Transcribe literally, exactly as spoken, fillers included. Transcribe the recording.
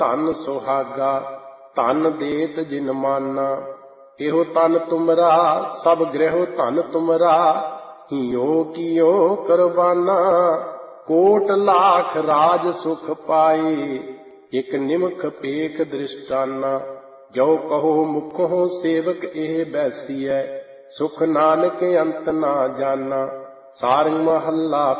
ਧਨ ਸੁਹਾਗਾ ਧਨ ਦੇਤ ਜਿਨ ਮਾਨਾ। ਇਹੋ ਤਨ ਤੁਮਰਾ ਸਭ ਗ੍ਰਹਿ ਧਨ ਤੁਮਰਾ ਹਿਓ ਕੀਓ ਕਰਵਾਨਾ। ਕੋਟ ਲਾਖ ਰਾਜ ਸੁਖ ਪਾਏ ਇਕ ਨਿਮਖ ਪੇਖ ਦ੍ਰਿਸ਼ਟਾਨਾ। ਜੋ ਕਹੋ ਮੁਖੋਂ ਸੇਵਕ ਇਹ ਬੈਸੀਐ ਸੁਖ ਨਾਨਕ ਅੰਤ ਨਾ ਜਾਨਾ। ਸਾਰੰਗ ਮਹੱਲਾ